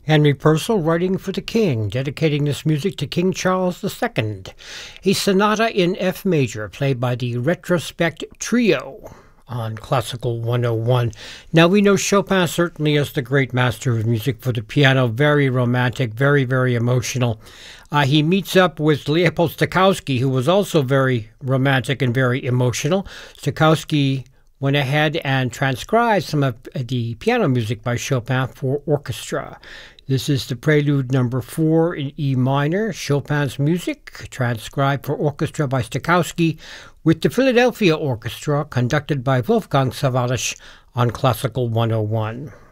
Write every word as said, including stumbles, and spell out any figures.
Henry Purcell writing for the King, dedicating this music to King Charles the Second. A sonata in F major, played by the Retrospect Trio on Classical one oh one. Now, we know Chopin certainly as the great master of music for the piano, very romantic, very, very emotional. Uh, he meets up with Leopold Stokowski, who was also very romantic and very emotional. Stokowski went ahead and transcribed some of the piano music by Chopin for orchestra. This is the Prelude number four in E minor, Chopin's music, transcribed for orchestra by Stokowski, with the Philadelphia Orchestra, conducted by Wolfgang Sawallisch on Classical one oh one.